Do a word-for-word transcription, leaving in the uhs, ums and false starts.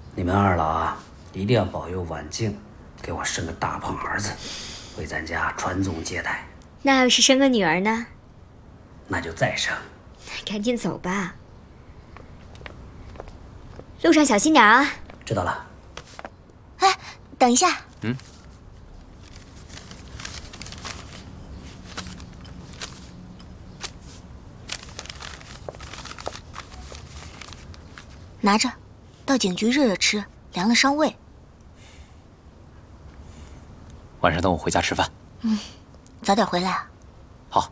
你们二老啊，一定要保佑婉静给我生个大胖儿子，为咱家传宗接代。 那要是生个女儿呢？ 那就再生。 赶紧走吧，路上小心点啊！ 知道了。 哎，等一下。 嗯。 拿着，到警局热热吃，凉了伤胃。 晚上等我回家吃饭。 嗯，早点回来啊。